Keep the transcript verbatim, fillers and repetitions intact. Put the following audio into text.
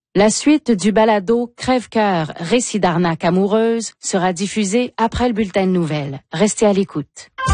La suite du balado Crève-cœur, récit d'arnaque amoureuse sera diffusée après le bulletin de nouvelles. Restez à l'écoute.